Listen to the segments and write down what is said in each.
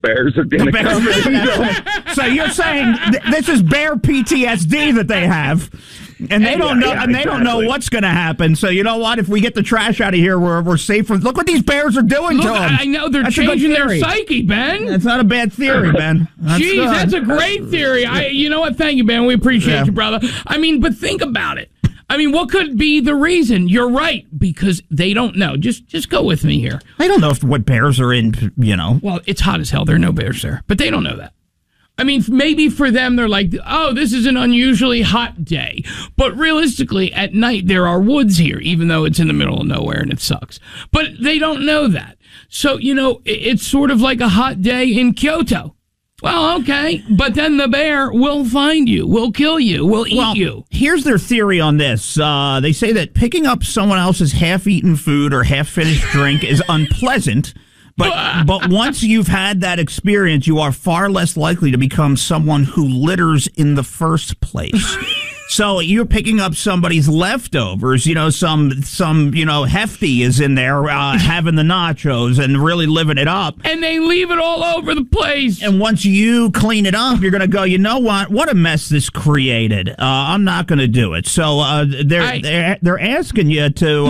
bears are going to come. So you're saying this is bear PTSD that they have, and they don't know, and they don't know what's going to happen. So you know what? If we get the trash out of here, we're safe from. Look what these bears are doing to them. I know they're changing their psyche, Ben. That's not a bad theory, Ben. That's a great theory. You know what? Thank you, Ben. We appreciate you, brother. I mean, but think about it. I mean, what could be the reason? You're right, because they don't know. Just go with me here. They don't know what bears are in, Well, it's hot as hell. There are no bears there. But they don't know that. I mean, maybe for them, they're like, oh, this is an unusually hot day. But realistically, at night, there are woods here, even though it's in the middle of nowhere and it sucks. But they don't know that. So, it's sort of like a hot day in Kyoto. Well, okay, but then the bear will find you, will kill you, will eat you. Here's their theory on this. They say that picking up someone else's half-eaten food or half-finished drink is unpleasant, but once you've had that experience, you are far less likely to become someone who litters in the first place. So you're picking up somebody's leftovers, some hefty is in there having the nachos and really living it up. And they leave it all over the place. And once you clean it up, you're going to go, you know what a mess this created. I'm not going to do it. So they're asking you to,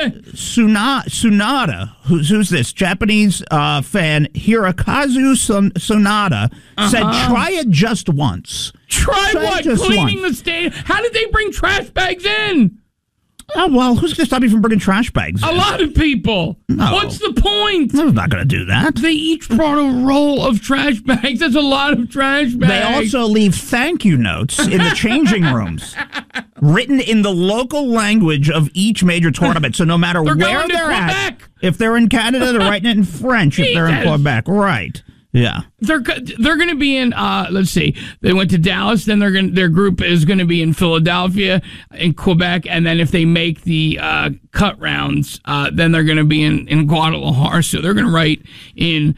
Tsunada, who's this? Japanese fan, Hirokazu Tsunada, said try it just once. Try what? Cleaning the state? How did they bring trash bags in? Oh, well, who's going to stop you from bringing trash bags in? A lot of people. No. What's the point? They're not going to do that. They each brought a roll of trash bags. That's a lot of trash bags. They also leave thank you notes in the changing rooms, written in the local language of each major tournament. So no matter where they're at, if they're in Canada, they're writing it in French. If they're in Quebec, right. Yeah, they're going to be in. Let's see. They went to Dallas. Then their group is going to be in Philadelphia, in Quebec, and then if they make the cut rounds, then they're going to be in Guadalajara. So they're going to write in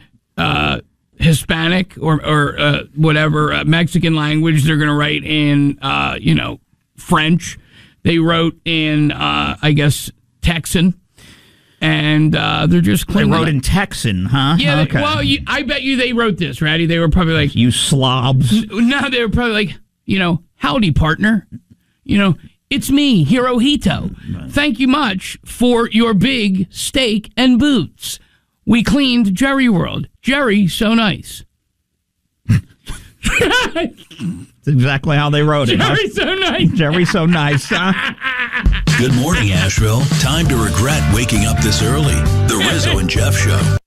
Hispanic or whatever Mexican language. They're going to write in French. They wrote in I guess Texan. And they're just cleaning. They wrote in Texan, huh? Yeah. Okay. I bet you they wrote this, Ratty. They were probably like, "You slobs." No, they were probably like, howdy, partner. It's me, Hirohito. Right. Thank you much for your big steak and boots. We cleaned Jerry World. Jerry, so nice. That's exactly how they wrote it. Jerry, so nice. Jerry, so nice. Good morning, Asheville. Time to regret waking up this early. The Rizzo and Jeff Show.